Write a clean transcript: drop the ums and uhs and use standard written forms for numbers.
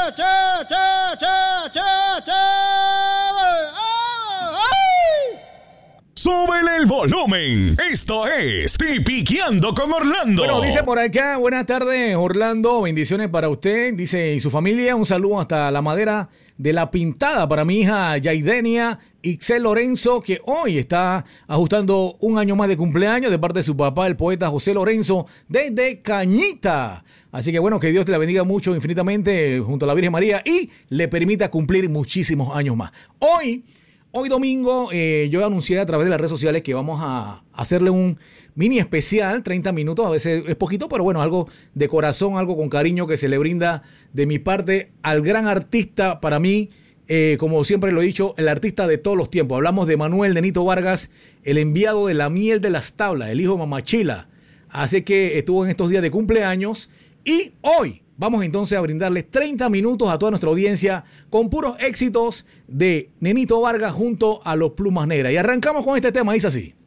¡Súbele el volumen! Esto es Tipiqueando con Orlando. Bueno, dice por acá, buenas tardes, Orlando, bendiciones para usted, dice, y su familia, un saludo hasta la Madera de la Pintada para mi hija Yaidenia Ixel Lorenzo, que hoy está ajustando un año más de cumpleaños de parte de su papá, el poeta José Lorenzo, desde Cañita. Así que bueno, que Dios te la bendiga mucho, infinitamente, junto a la Virgen María, y le permita cumplir muchísimos años más. Hoy domingo, yo anuncié a través de las redes sociales que vamos a hacerle un mini especial, 30 minutos, a veces es poquito, pero bueno, algo de corazón, algo con cariño que se le brinda de mi parte al gran artista para mí, como siempre lo he dicho, el artista de todos los tiempos. Hablamos de Manuel Nenito Vargas, el enviado de la miel de las tablas, el hijo de Mamachila. Así que estuvo en estos días de cumpleaños y hoy vamos entonces a brindarles 30 minutos a toda nuestra audiencia con puros éxitos de Nenito Vargas junto a los Plumas Negras. Y arrancamos con este tema, dice así.